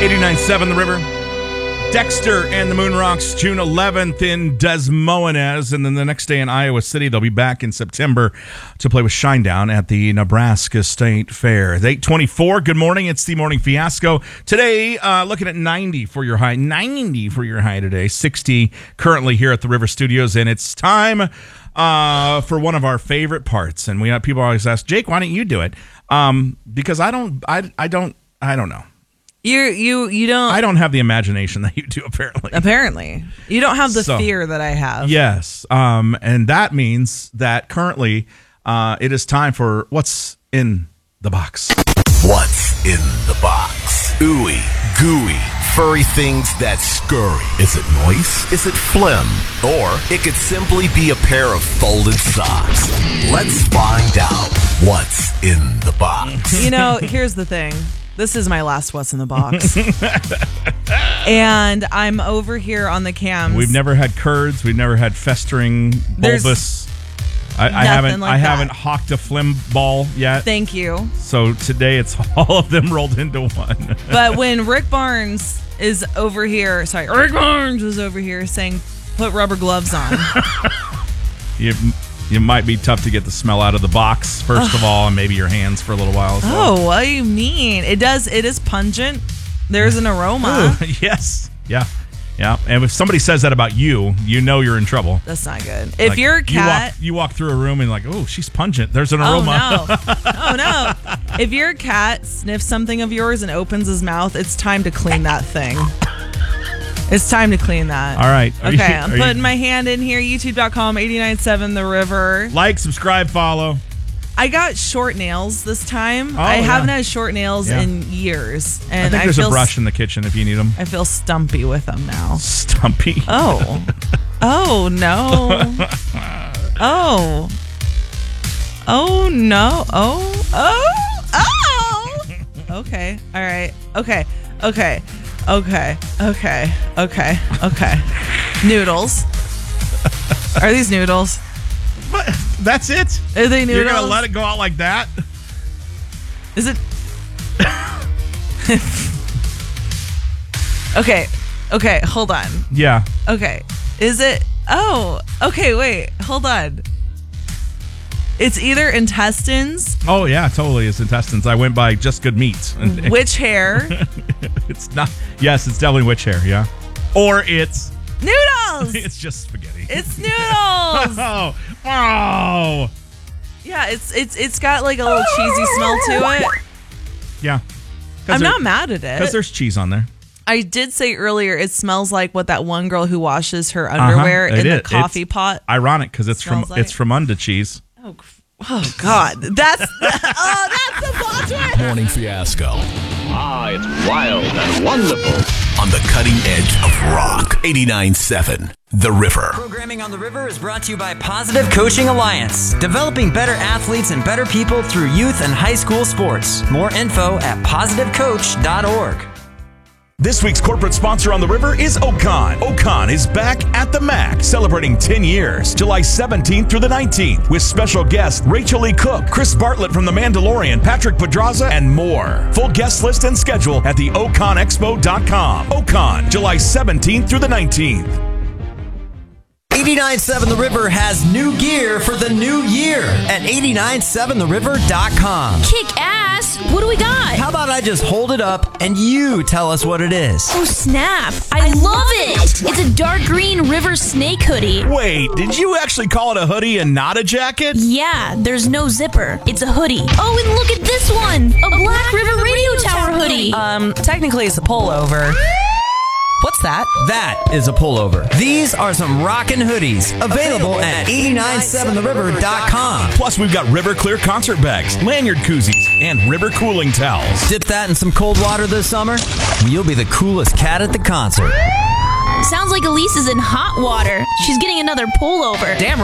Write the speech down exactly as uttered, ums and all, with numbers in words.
eighty-nine point seven The River. Dexter and the Moonrocks, June eleventh in Des Moines. And then the next day in Iowa City. They'll be back in September to play with Shinedown at the Nebraska State Fair. eight twenty-four, good morning. It's the Morning Fiasco. Today, uh, looking at ninety for your high. ninety for your high today. sixty currently here at the River Studios. And it's time uh, for one of our favorite parts. And we have people always ask, Jake, why don't you do it? Um, because I don't, I, I don't, I don't know. You you you don't. I don't have the imagination that you do. Apparently, apparently, you don't have the so, fear that I have. Yes, um, and that means that currently uh, it is time for what's in the box. What's in the box? Ooey, gooey, furry things that scurry. Is it moist? Is it phlegm? Or it could simply be a pair of folded socks. Let's find out what's in the box. You know, here's the thing. This is my last What's in the Box. And I'm over here on the cams. We've never had curds. We've never had festering bulbous. I, I haven't like I that. haven't hawked a phlegm ball yet. Thank you. So today it's all of them rolled into one. But when Rick Barnes is over here, sorry, Rick Barnes is over here saying, put rubber gloves on. you It might be tough to get the smell out of the box, first of all, and maybe your hands for a little while as well. Oh, what do you mean? It does. It is pungent. There's an aroma. Ooh, yes. Yeah. Yeah. And if somebody says that about you, you know you're in trouble. That's not good. If Like, you're a cat. You walk, you walk through a room and like, oh, she's pungent. There's an aroma. Oh, no. Oh, no. If your cat sniffs something of yours and opens his mouth, it's time to clean that thing. It's time to clean that. All right. Are okay, you, I'm are putting you, my hand in here. YouTube dot com, eighty-nine point seven The River. Like, subscribe, follow. I got short nails this time. Oh, I yeah. haven't had short nails Yeah. in years. And I think I there's feel a brush in the kitchen if you need them. I feel stumpy with them now. Stumpy. Oh. Oh, no. Oh. Oh, no. Oh. Oh. Oh. Okay. All right. Okay. Okay. Okay. Okay. Okay. Okay. Noodles. Are these noodles? What? That's it? Are they noodles? You're going to let it go out like that? Is it? Okay. Okay. Hold on. Yeah. Okay. Is it? Oh. Okay. Wait. Hold on. It's either intestines. Oh, yeah, totally. It's intestines. I went by Just Good Meats. Witch hair. It's not. Yes, it's definitely witch hair, yeah. Or it's. Noodles. It's just spaghetti. It's noodles. Oh. Oh. Yeah, it's it's it's got like a little cheesy smell to it. Yeah. I'm not mad at Because it. there's cheese on there. I did say earlier it smells like what that one girl who washes her underwear Uh-huh, in it the is. coffee It's pot. Ironic because it's from Smells like- it's from Unda cheese. Oh, oh God. That's oh, that's the plot twist. Morning Fiasco. Ah, it's wild and wonderful. On the cutting edge of rock. eighty-nine point seven The River. Programming on the River is brought to you by Positive Coaching Alliance, developing better athletes and better people through youth and high school sports. More info at positive coach dot org. This week's corporate sponsor on the river is Ocon. Ocon is back at the Mac, celebrating ten years, July seventeenth through the nineteenth, with special guests Rachel E. Cook, Chris Bartlett from The Mandalorian, Patrick Pedraza, and more. Full guest list and schedule at the ocon expo dot com. Ocon, July seventeenth through the nineteenth. eighty-nine point seven The River has new gear for the new year at eighty-nine point seven the river dot com. Kick ass! What do we got? How about I just hold it up and you tell us what it is? Oh, snap. I love it. It's a dark green river snake hoodie. Wait, did you actually call it a hoodie and not a jacket? Yeah, there's no zipper. It's a hoodie. Oh, and look at this one. A Black River Radio Tower hoodie. Um, technically it's a pullover. What's that? That is a pullover. These are some rockin' hoodies available at eighty-nine point seven the river dot com. Plus, we've got River Clear concert bags, lanyard koozies, and River cooling towels. Dip that in some cold water this summer, and you'll be the coolest cat at the concert. Sounds like Elise is in hot water. She's getting another pullover. Damn